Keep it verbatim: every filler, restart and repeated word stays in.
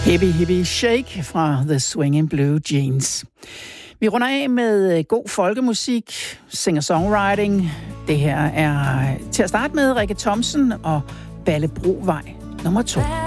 Hippie Hippie Shake fra The Swinging Blue Jeans. Vi runder af med god folkemusik, singer-songwriting. Det her er til at starte med Rikke Thomsen og Ballebrovej nummer to.